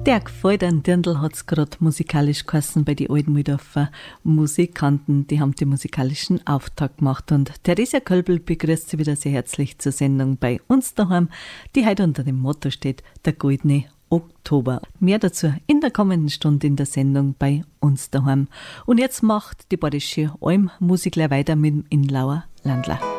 Der gefällt an Dirndl hat's grad musikalisch geheißen bei die Altenmühldorfer Musikanten, die haben den musikalischen Auftakt gemacht. Und Theresia Kölbel begrüßt Sie wieder sehr herzlich zur Sendung bei uns daheim, die heute unter dem Motto steht, der goldene Oktober. Mehr dazu in der kommenden Stunde in der Sendung bei uns daheim. Und jetzt macht die Badische Alm Musik weiter mit dem Inlauer Landler.